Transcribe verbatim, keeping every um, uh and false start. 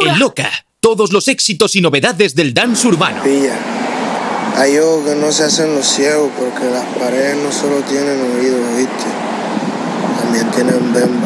El Loca. Todos los éxitos y novedades del dance urbano. Pilla. Hay ojos que no se hacen los ciegos porque las paredes no solo tienen oídos, ¿viste? También tienen bem